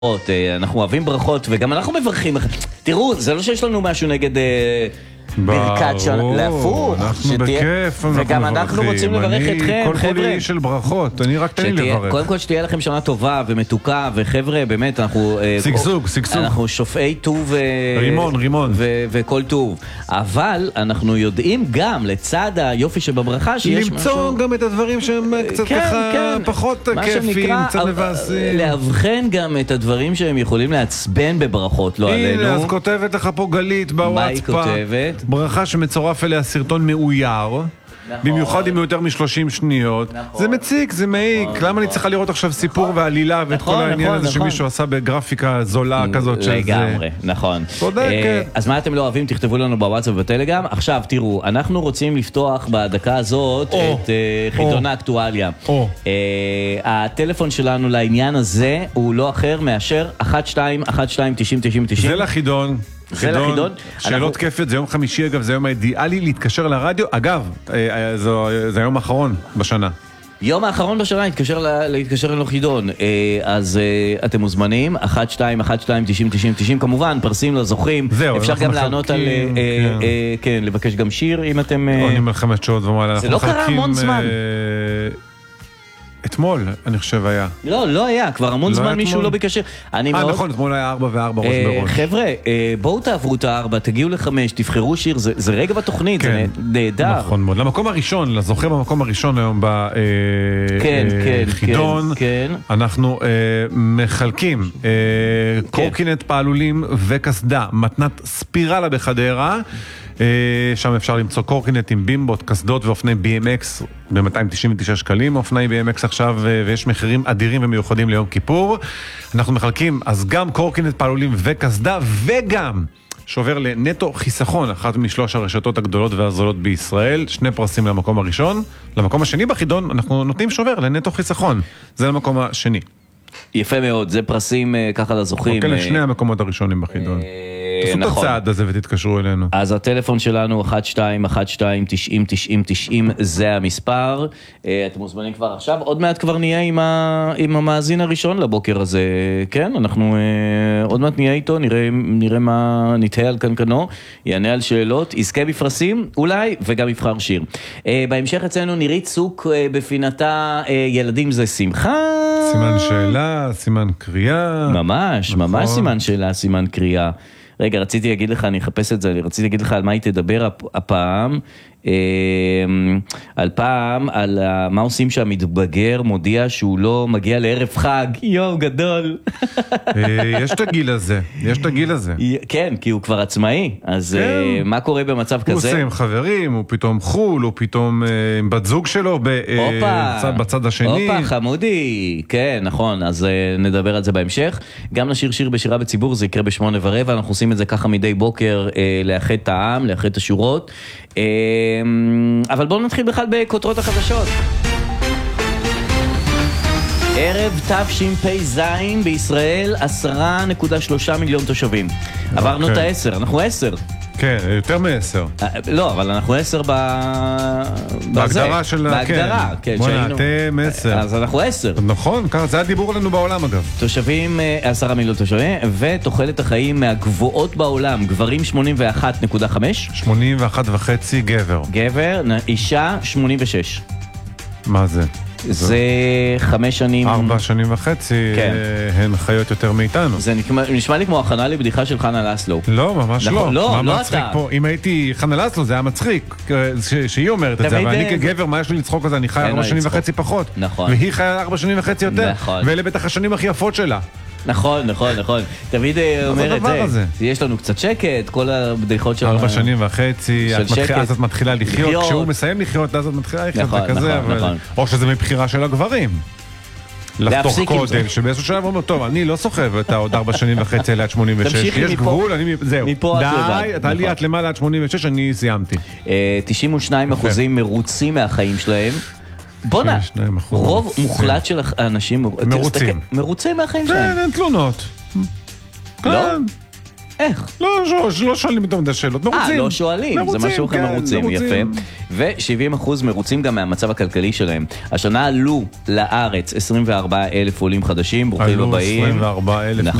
אנחנו אוהבים ברכות, וגם אנחנו מברכים. תראו, זה לא שיש לנו משהו נגד ברכת שנה, להפוך, אנחנו בכיף, וגם אנחנו רוצים לברך אתכם, כל כולי של ברכות, אני רק תן לי לברך. קודם כל שתהיה לכם שנה טובה ומתוקה, וחבר'ה, באמת, אנחנו סגסוג, אנחנו שופעי טוב רימון וכל טוב, אבל אנחנו יודעים גם, לצד היופי שבברכה, שיש משהו למצוא גם את הדברים שהם קצת ככה פחות כיפים, קצת מבאסים, להבחן גם את הדברים שהם יכולים לעצבן בברכות, לא עלינו. הנה, אז כותבת לך פה גלית בוואטסאפ, ברכה שמצורף אליה סרטון מאויר, במיוחד אם יותר מ-30 שניות. זה מציק, זה מעיק. למה אני צריכה לראות עכשיו סיפור ועלילה ואת כל העניין הזה שמישהו עשה בגרפיקה זולה כזאת? לגמרי, נכון. צודקת. אז מה אתם לא אוהבים? תכתבו לנו בוואטסאפ ובטלגרם. עכשיו, תראו, אנחנו רוצים לפתוח בדקה הזאת את חידון האקטואליה. הטלפון שלנו לעניין הזה הוא לא אחר מאשר 12-12-90-90-90. זה לחידון. זה לחידון. שאלות כיפיות, זה יום חמישי אגב, זה יום האידיאלי להתקשר לרדיו. אגב, זה היום האחרון בשנה. יום האחרון בשנה להתקשר לחידון. אז אתם מוזמנים, 12-12-90-90, כמובן, פרסים לזוכים. אפשר גם לענות על, כן, לבקש גם שיר, אם אתם... עונים על 5 שעות ומעלה. זה לא קרה המון זמן. אתמול, אני חושב היה. לא היה, כבר המון זמן מישהו לא ביקשר. נכון, אתמול היה 4 ו4 ראש בראש. חבר'ה, בואו תעברו את 4, תגיעו ל5, תבחרו שיר, זה רגע בתוכנית, זה נהדר. נכון מאוד, למקום הראשון, לזוכה במקום הראשון היום בחידון, אנחנו מחלקים קורקינט פעלולים וקסדה, מתנת ספירלה בחדרה, שם אפשר למצוא קורקינט עם בימבות, קסדות ואופני BMX ב-299 שקלים, אופני BMX עכשיו, ויש מחירים אדירים ומיוחדים ליום כיפור. אנחנו מחלקים אז גם קורקינט פעלולים וקסדה, וגם שובר לנטו חיסכון, אחת משלוש הרשתות הגדולות והזולות בישראל, 2 פרסים למקום הראשון. למקום השני בחידון אנחנו נותנים שובר לנטו חיסכון, זה למקום השני. יפה מאוד, זה פרסים ככה לזוכים. אוקיי, לשני המקומות הראשונים בחידון. תעשו את הצעד הזה ותתקשרו אלינו. אז הטלפון שלנו 12-12-90-90, זה המספר. אתם מוזמנים כבר עכשיו, עוד מעט כבר נהיה עם המאזין הראשון לבוקר הזה, כן? אנחנו עוד מעט נהיה איתו, נראה מה נתהה על קנקנו, יענה על שאלות, יזכה בפרסים אולי, וגם יבחר שיר. בהמשך אצלנו נירית צוק בפינתה ילדים זה שמחה. סימן שאלה, סימן קריאה. ממש סימן שאלה, סימן קריאה. רגע, רציתי להגיד לך, אני אחפש את זה, רציתי להגיד לך על מה היא תדבר הפעם, על מה עושים שהמתבגר מודיע שהוא לא מגיע לערב חג, יום גדול. יש את הגיל הזה. כן, כי הוא כבר עצמאי, אז מה קורה במצב כזה? הוא עושה עם חברים, הוא פתאום חול, הוא פתאום עם בת זוג שלו בצד השני. אופה, חמודי. כן, נכון, אז נדבר על זה בהמשך. גם נשיר שיר בשירה בציבור, זה יקרה ב8:15, אנחנו עושים את זה ככה מדי בוקר, לאחד את העם, לאחד את השורות. אבל בואו נתחיל בכלל בכותרות החדשות. ערב תשפ"ז בישראל 10.3 מיליון תושבים. עברנו את 10, אנחנו 10. כן, יותר מ10. לא, אבל אנחנו 10 בהגדרה של... בהגדרה, כן. בוא'נה, אתם 10. אז אנחנו 10. נכון, זה הדיבור לנו בעולם אגב. תושבים, 10 מיליון תושבים, ותוחלת החיים מהגבוהות בעולם, גברים 81.5. 81.5 גבר. אישה 86. מה זה? זה 5 שנים... 4.5 שנים, הן חיות יותר מאיתנו. זה נשמע לי כמו הכנה לבדיחה של חנה לסלו. לא, ממש לא. לא אתה. אם הייתי חנה לסלו, זה היה מצחיק, שהיא אומרת את זה, אבל אני כגבר, מה יש לי לצחוק על זה? אני חי 4.5 שנים פחות. נכון. והיא חיה 4.5 שנים יותר. נכון. ואלה בטח השנים הכי יפות שלה. נכון. תמיד אומר את זה. יש לנו קצת שקט, כל הבדיחות של... 4.5 שנים, אז את מתחילה לחיות, כשהוא מסיים לחיות, אז את מתחילה לחיות, זה כזה, או שזה מבחירה של הגברים. לחתוך קודם, שבאיזשהו שלב אומר, טוב, אני לא סוחב את העוד 4.5 שנים עד 86, יש גבול, זהו, די, אתה לי עד למעלה עד 86, אני סיימתי. 92% מרוצים מהחיים שלהם. בונה, רוב מוחלט של האנשים מרוצים מהחיים שלהם. אין תלונות. לא? איך? לא שואלים אותם את השאלות, מרוצים. לא שואלים, זה משהו אחר, מרוצים, יפה. ו-70% מרוצים גם מהמצב הכלכלי שלהם. השנה עלו לארץ 24,000 עולים חדשים, ברוכים הבאים. עלו 24,000.